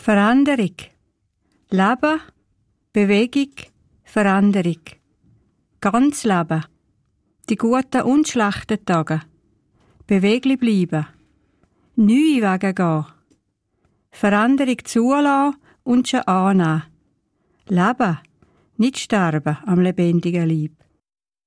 Veränderung. Leben, Bewegung, Veränderung. Ganz Leben. Die guten und schlechten Tage. Beweglich bleiben. Neue Wege gehen. Veränderung zulassen und schon annehmen. Leben, nicht sterben am lebendigen Leib.